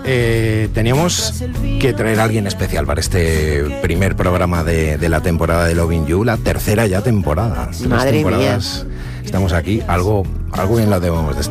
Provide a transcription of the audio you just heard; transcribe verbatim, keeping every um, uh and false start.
Eh, teníamos que traer a alguien especial para este primer programa de, de la temporada de Loving You, la tercera ya temporada. Tres Madre temporadas. mía. Estamos aquí, algo, algo bien lo debemos de